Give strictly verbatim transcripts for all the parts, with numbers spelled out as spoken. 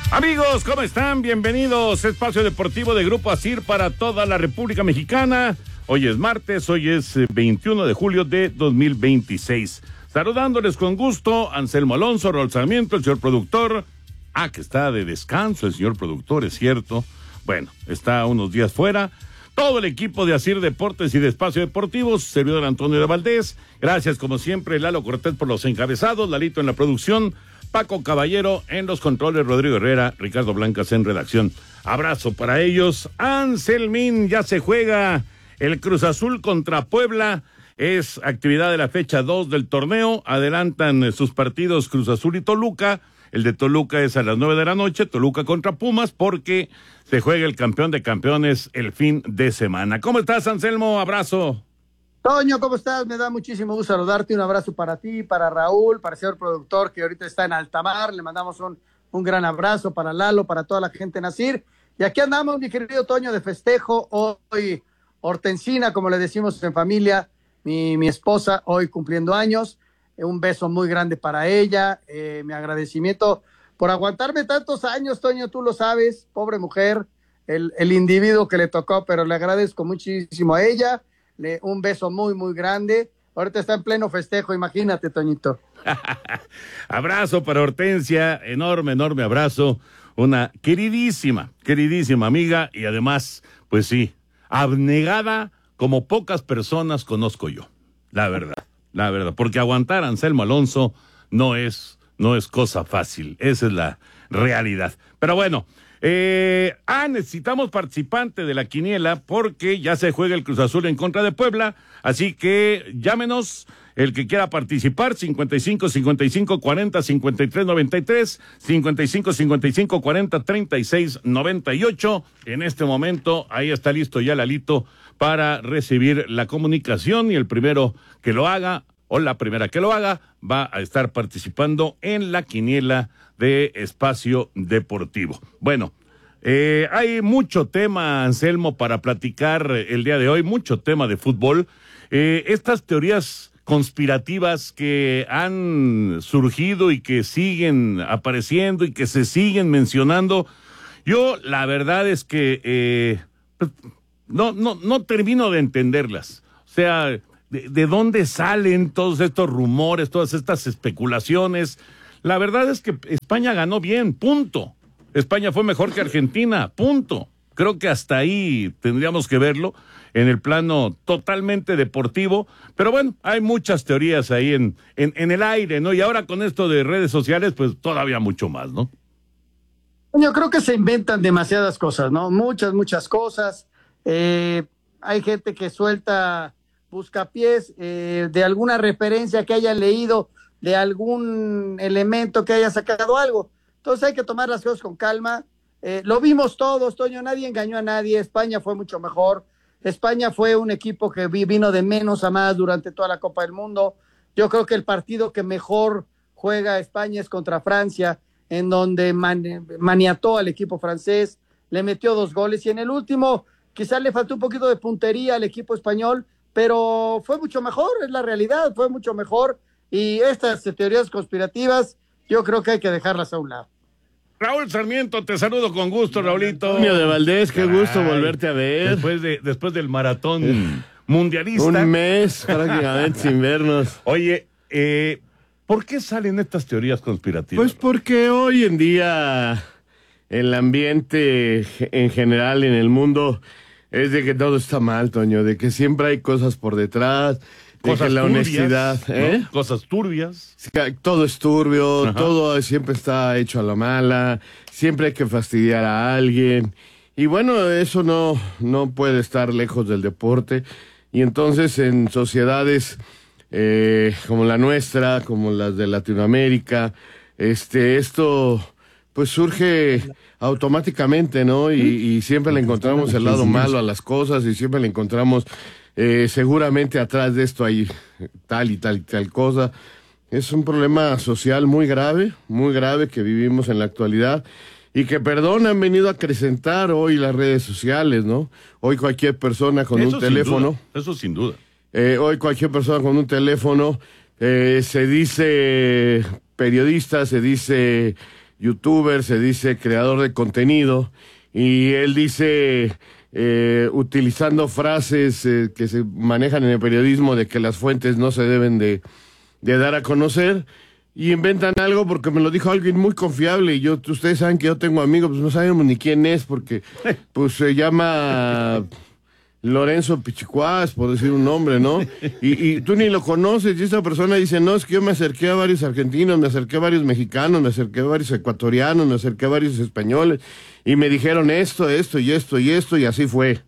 Amigos, ¿cómo están? Bienvenidos a Espacio Deportivo de Grupo ASIR para toda la República Mexicana. Hoy es martes, hoy es veintiuno de julio de dos mil veintiséis. Saludándoles con gusto, Anselmo Alonso, Raúl Sarmiento, el señor productor. Ah, que está de descanso el señor productor, es cierto. Bueno, está unos días fuera. Todo el equipo de ASIR Deportes y de Espacio Deportivo, servidor Antonio de Valdés. Gracias, como siempre, Lalo Cortés por los encabezados, Lalito en la producción, Paco Caballero en los controles, Rodrigo Herrera, Ricardo Blancas en redacción. Abrazo para ellos. Anselmín, ya se juega el Cruz Azul contra Puebla. Es actividad de la fecha dos del torneo. Adelantan sus partidos Cruz Azul y Toluca. El de Toluca es a las nueve de la noche, Toluca contra Pumas, porque se juega el campeón de campeones el fin de semana. ¿Cómo estás, Anselmo? Abrazo. Toño, ¿cómo estás? Me da muchísimo gusto saludarte. Un abrazo para ti, para Raúl, para el señor productor que ahorita está en alta mar. Le mandamos un, un gran abrazo para Lalo, para toda la gente en ASIR. Y aquí andamos, mi querido Toño, de festejo. Hoy Hortensina, como le decimos en familia, mi, mi esposa, hoy cumpliendo años. Un beso muy grande para ella, eh, mi agradecimiento por aguantarme tantos años, Toño, tú lo sabes, pobre mujer, el, el individuo que le tocó, pero le agradezco muchísimo a ella, le, un beso muy, muy grande. Ahorita está en pleno festejo, imagínate, Toñito. Abrazo para Hortensia, enorme, enorme abrazo, una queridísima, queridísima amiga y además, pues sí, abnegada como pocas personas conozco yo, la verdad. La verdad, porque aguantar a Anselmo Alonso no es, no es cosa fácil, esa es la realidad. Pero bueno, eh, ah, necesitamos participante de la quiniela porque ya se juega el Cruz Azul en contra de Puebla, así que llámenos, el que quiera participar, cincuenta y cinco, cincuenta y cinco, cuarenta, cincuenta y tres, noventa y tres, cincuenta y cinco, cincuenta y cinco, cuarenta, treinta y seis, noventa y ocho. En este momento, ahí está listo ya Lalito para recibir la comunicación y el primero que lo haga o la primera que lo haga va a estar participando en la quiniela de Espacio Deportivo. Bueno, eh, hay mucho tema, Anselmo, para platicar el día de hoy, mucho tema de fútbol. Eh, estas teorías conspirativas que han surgido y que siguen apareciendo y que se siguen mencionando, yo la verdad es que eh, no, no, no termino de entenderlas. O sea, de, de dónde salen todos estos rumores, todas estas especulaciones. La verdad es que España ganó bien, punto. España fue mejor que Argentina, punto. Creo que hasta ahí tendríamos que verlo en el plano totalmente deportivo, pero bueno, hay muchas teorías ahí en, en, en el aire, ¿no? Y ahora con esto de redes sociales, pues todavía mucho más, ¿no? Yo creo que se inventan demasiadas cosas, ¿no? Muchas, muchas cosas. Eh, hay gente que suelta buscapiés eh, de alguna referencia que haya leído, de algún elemento que haya sacado algo. Entonces hay que tomar las cosas con calma. Eh, lo vimos todos, Toño, nadie engañó a nadie. España fue mucho mejor. España fue un equipo que vino de menos a más durante toda la Copa del Mundo. Yo creo que el partido que mejor juega España es contra Francia, en donde man, maniató al equipo francés, le metió dos goles, y en el último quizás le faltó un poquito de puntería al equipo español, pero fue mucho mejor, es la realidad, fue mucho mejor, y estas teorías conspirativas yo creo que hay que dejarlas a un lado. Raúl Sarmiento, te saludo con gusto, Raulito. Antonio de Valdés, qué Caray, gusto volverte a ver. Después, de, después del maratón mundialista. Un mes prácticamente sin vernos. Oye, eh, ¿por qué salen estas teorías conspirativas? Pues porque hoy en día el ambiente en general en el mundo es de que todo está mal, Toño, de que siempre hay cosas por detrás, de cosas que la turbias, honestidad, ¿eh? ¿no? Cosas turbias. Todo es turbio, Ajá. Todo siempre está hecho a la mala, siempre hay que fastidiar a alguien. Y bueno, eso no, no puede estar lejos del deporte. Y entonces en sociedades eh, como la nuestra, como las de Latinoamérica, este, esto pues surge automáticamente, ¿no? Y, y siempre le encontramos el lado malo a las cosas y siempre le encontramos eh, seguramente atrás de esto hay tal y tal y tal cosa. Es un problema social muy grave, muy grave que vivimos en la actualidad y que, perdón, han venido a acrecentar hoy las redes sociales, ¿no? Hoy cualquier persona con Eso un teléfono... Sin duda, eso sin duda. Eh, hoy cualquier persona con un teléfono eh, se dice periodista, se dice youtuber, se dice creador de contenido, y él dice, eh, utilizando frases eh, que se manejan en el periodismo de que las fuentes no se deben de, de dar a conocer, y inventan algo porque me lo dijo alguien muy confiable, y yo, ustedes saben que yo tengo amigos, pues no sabemos ni quién es, porque pues se llama Lorenzo Pichicuás, por decir un nombre, ¿no? Y, y tú ni lo conoces, y esta persona dice, no, es que yo me acerqué a varios argentinos, me acerqué a varios mexicanos, me acerqué a varios ecuatorianos, me acerqué a varios españoles, y me dijeron esto, esto y esto y esto, y así fue.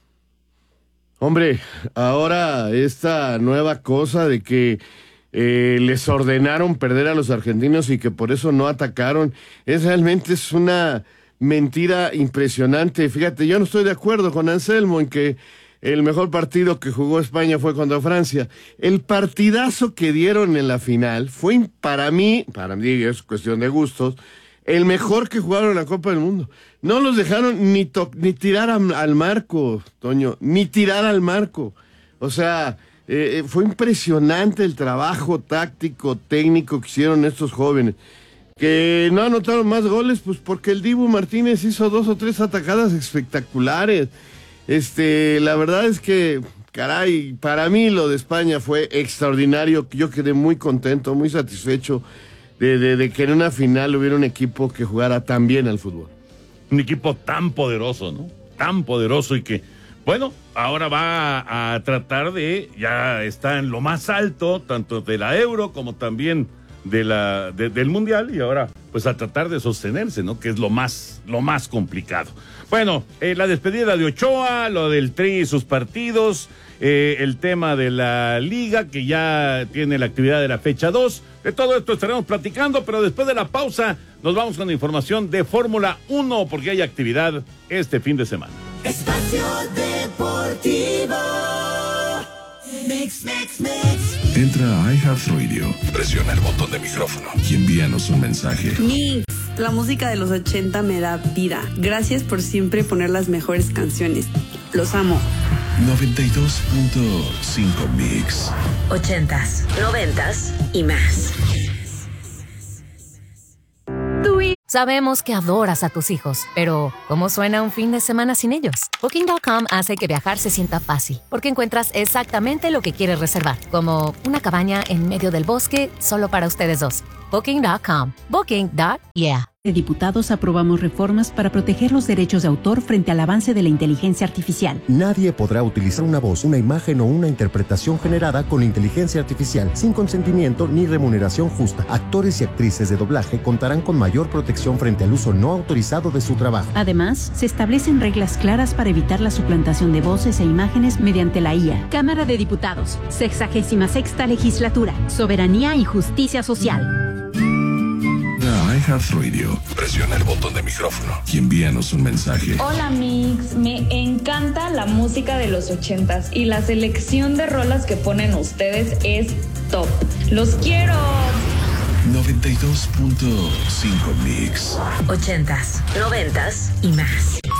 Hombre, ahora esta nueva cosa de que eh, les ordenaron perder a los argentinos y que por eso no atacaron, es realmente es una mentira impresionante. Fíjate, yo no estoy de acuerdo con Anselmo en que el mejor partido que jugó España fue contra Francia. El partidazo que dieron en la final fue, para mí, para mí es cuestión de gustos, el mejor que jugaron en la Copa del Mundo. No los dejaron ni, to- ni tirar a, al marco, Toño, ni tirar al marco. O sea, eh, fue impresionante el trabajo táctico, técnico que hicieron estos jóvenes. Que no anotaron más goles, pues porque el Dibu Martínez hizo dos o tres atajadas espectaculares. Este, la verdad es que, caray, para mí lo de España fue extraordinario. Yo quedé muy contento, muy satisfecho de, de, de que en una final hubiera un equipo que jugara tan bien al fútbol. Un equipo tan poderoso, ¿no? Tan poderoso y que, bueno, ahora va a, a tratar de, ya está en lo más alto, tanto de la Euro como también de la de, del Mundial, y ahora pues a tratar de sostenerse, ¿no? Que es lo más, lo más complicado. Bueno, eh, la despedida de Ochoa, lo del Tri y sus partidos, eh, el tema de la Liga, que ya tiene la actividad de la fecha dos. De todo esto estaremos platicando, pero después de la pausa nos vamos con la información de Fórmula uno, porque hay actividad este fin de semana. Espacio Deportivo. Mix, mix, mix. Entra a iHeartRadio, presiona el botón de micrófono y envíanos un mensaje. Mix, la música de los ochenta me da vida. Gracias por siempre poner las mejores canciones. Los amo. noventa y dos punto cinco Mix. Ochentas, noventas y más. Sabemos que adoras a tus hijos, pero ¿cómo suena un fin de semana sin ellos? Booking punto com hace que viajar se sienta fácil, porque encuentras exactamente lo que quieres reservar, como una cabaña en medio del bosque solo para ustedes dos. Booking punto com. Booking punto yeah. De diputados aprobamos reformas para proteger los derechos de autor frente al avance de la inteligencia artificial. Nadie podrá utilizar una voz, una imagen o una interpretación generada con inteligencia artificial sin consentimiento ni remuneración justa. Actores y actrices de doblaje contarán con mayor protección frente al uso no autorizado de su trabajo. Además, se establecen reglas claras para evitar la suplantación de voces e imágenes mediante la I A. Cámara de Diputados, sexagésima sexta legislatura, soberanía y justicia social. iHeartRadio, presiona el botón de micrófono y envíanos un mensaje. Hola Mix, me encanta la música de los ochentas y la selección de rolas que ponen ustedes es top. ¡Los quiero! noventa y dos punto cinco Mix. Ochentas, noventas y más.